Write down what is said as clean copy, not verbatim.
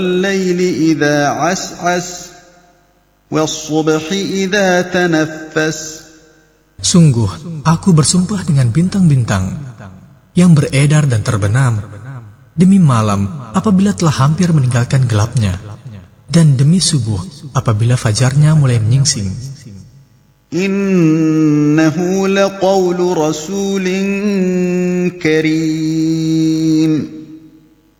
الليل إذا عسعس والصبح إذا تنفس. Sungguh, aku bersumpah dengan bintang-bintang yang beredar dan terbenam, demi malam apabila telah hampir meninggalkan gelapnya, dan demi subuh apabila fajarnya mulai menyingsing. إنه لقول رسول كريم.